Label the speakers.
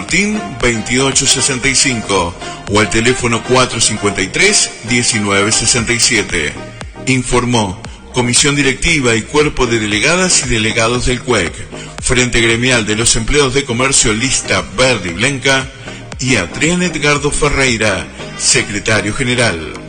Speaker 1: Martín 2865 o al teléfono 453-1967. Informó Comisión Directiva y Cuerpo de Delegadas y Delegados del CUEC, Frente Gremial de los Empleados de Comercio Lista Verde y Blanca, y Adrián Edgardo Ferreira, Secretario General.